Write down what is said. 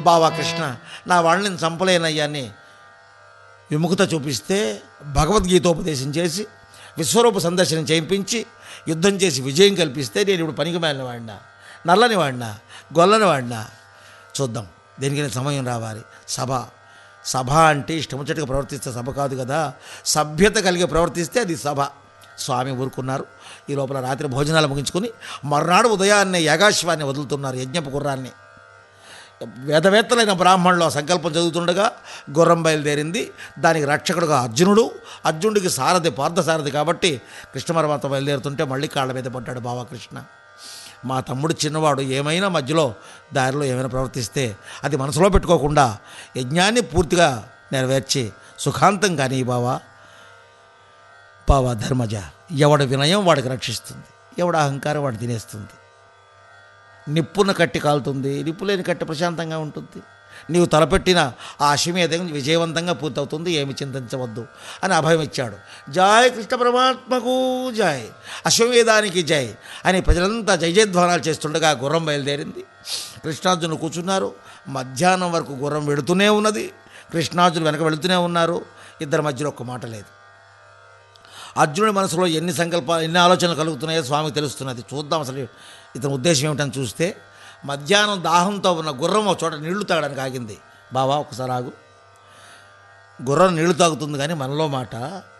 బావా కృష్ణ, నా వాళ్ళని చంపలేనయ్యా అని విముఖత చూపిస్తే భగవద్గీతోపదేశం చేసి విశ్వరూప సందర్శనం చేయించి యుద్ధం చేసి విజయం కల్పిస్తే నేను ఇప్పుడు పనికి మాలిన వాడినా, నల్లని వాడినా, గొల్లని వాడినా? చూద్దాం, దేనికైనా సమయం రావాలి. సభ అంటే ఇష్టముచ్చటగా ప్రవర్తిస్తే సభ కాదు కదా, సభ్యత కలిగి ప్రవర్తిస్తే అది సభ. స్వామి ఊరుకున్నారు. ఈ లోపల రాత్రి భోజనాలు ముగించుకొని మర్నాడు ఉదయాన్నే యాగాశ్వాన్ని వదులుతున్నారు, యజ్ఞపు గుర్రాన్ని. వేదవేత్తలైన బ్రాహ్మణులు ఆ సంకల్పం చదువుతుండగా గుర్రం బయలుదేరింది. దానికి రక్షకుడుగా అర్జునుడు, అర్జునుడికి సారథి పార్థసారథి కాబట్టి కృష్ణ పరమాత్మ బయలుదేరుతుంటే మళ్ళీ కాళ్ళ మీద పడ్డాడు. బావా కృష్ణ, మా తమ్ముడు చిన్నవాడు, ఏమైనా మధ్యలో దారిలో ఏమైనా ప్రవర్తిస్తే అది మనసులో పెట్టుకోకుండా యజ్ఞాన్ని పూర్తిగా నెరవేర్చి సుఖాంతం కానీ బావా ధర్మజ. ఎవడి వినయం వాడికి రక్షిస్తుంది, ఎవడ అహంకారం వాడు తినేస్తుంది. నిప్పున కట్టి కాలుతుంది, నిప్పు లేని కట్టి ప్రశాంతంగా ఉంటుంది. నీవు తలపెట్టిన ఆ అశ్వమేధం విజయవంతంగా పూర్తవుతుంది, ఏమి చింతించవద్దు అని అభయం ఇచ్చాడు. జాయ్ కృష్ణ పరమాత్మకు జాయ్, అశ్వమేధానికి జై అని ప్రజలంతా జయజయధ్వానాలు చేస్తుండగా గుర్రం బయలుదేరింది. కృష్ణార్జునులు కూర్చున్నారు. మధ్యాహ్నం వరకు గుర్రం వెళుతూనే ఉన్నది, కృష్ణార్జునులు వెనక వెళుతూనే ఉన్నారు. ఇద్దరి మధ్యలో ఒక్క మాట లేదు. అర్జునుడి మనసులో ఎన్ని సంకల్పాలు, ఎన్ని ఆలోచనలు కలుగుతున్నాయో స్వామికి తెలుస్తున్నది. చూద్దాం అసలు ఇతని ఉద్దేశం ఏమిటని చూస్తే, మధ్యాహ్నం దాహంతో ఉన్న గుర్రం ఒక చోట నీళ్లు తాగడానికి ఆగింది. బావా ఒకసారి ఆగు, గుర్రం నీళ్లు తాగుతుంది కానీ మనలో మాట